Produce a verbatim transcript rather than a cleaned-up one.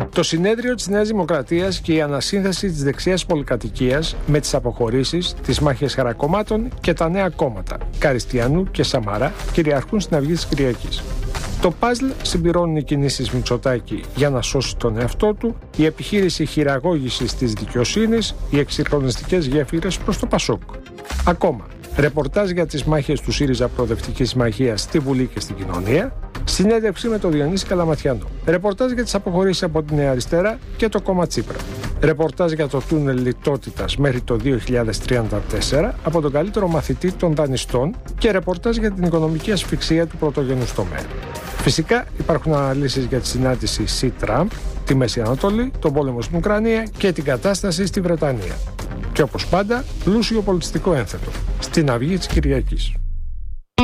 Το συνέδριο της Νέας Δημοκρατίας και η ανασύνθεση της δεξιάς πολυκατοικίας με τις αποχωρήσεις, τις μάχες χαρακομμάτων και τα νέα κόμματα, Καριστιανού και Σαμαρά, κυριαρχούν στην αυγή της Κυριακής. Το παζλ συμπληρώνουν οι κινήσεις Μητσοτάκη για να σώσει τον εαυτό του, η επιχείρηση χειραγώγησης της δικαιοσύνης, οι εξυγχρονιστικές γέφυρες προς το Πασόκ. Ακόμα, ρεπορτάζ για τις μάχες του ΣΥΡΙΖΑ Προοδευτικής Συμμαχίας στη Βουλή και στην κοινωνία, συνέντευξη με τον Διονύση Καλαματιανό, ρεπορτάζ για τις αποχωρήσεις από τη Νέα Αριστερά και το κόμμα Τσίπρα, ρεπορτάζ για το τούνελ λιτότητας μέχρι το δύο χιλιάδες τριάντα τέσσερα από τον καλύτερο μαθητή των δανειστών και ρεπορτάζ για την οικονομική ασφυξία του πρωτογενούς τομέα. Φυσικά υπάρχουν αναλύσεις για τη συνάντηση Σι-Τραμπ, τη Μέση Ανατολή, τον πόλεμο στην Ουκρανία και την κατάσταση στη Βρετανία. Και όπως πάντα, πλούσιο πολιτιστικό ένθετο στην αυγή της Κυριακής.